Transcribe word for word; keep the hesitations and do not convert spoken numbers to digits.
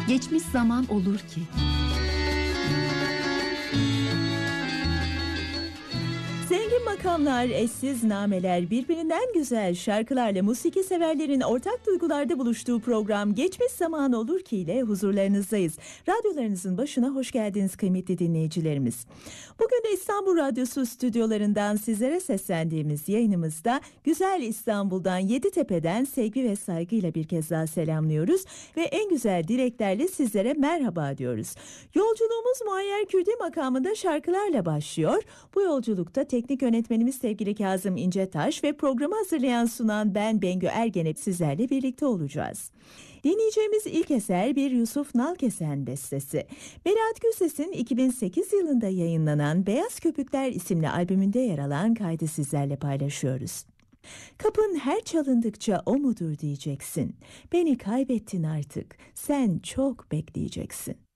Geçmiş zaman olur ki. Zengin makamlar, eşsiz nameler, birbirinden güzel şarkılarla musiki severlerin ortak duygularda buluştuğu program Geçmiş Zaman Olur Ki ile huzurlarınızdayız. Radyolarınızın başına hoş geldiniz kıymetli dinleyicilerimiz. Bugün de İstanbul Radyosu stüdyolarından sizlere seslendiğimiz yayınımızda güzel İstanbul'dan, Yeditepe'den sevgi ve saygıyla bir kez daha selamlıyoruz ve en güzel dileklerle sizlere merhaba diyoruz. Yolculuğumuz Muayyer Kürdi makamında şarkılarla başlıyor. Bu yolculukta teknik yönetmenimiz sevgili Kazım İncetaş ve programı hazırlayan sunan ben Bengü Ergenep sizlerle birlikte olacağız. Dinleyeceğimiz ilk eser bir Yusuf Nalkesen bestesi. Berat Gürses'in iki bin sekiz yılında yayınlanan Beyaz Köpükler isimli albümünde yer alan kaydı sizlerle paylaşıyoruz. Kapın her çalındıkça o mudur diyeceksin. Beni kaybettin artık, sen çok bekleyeceksin.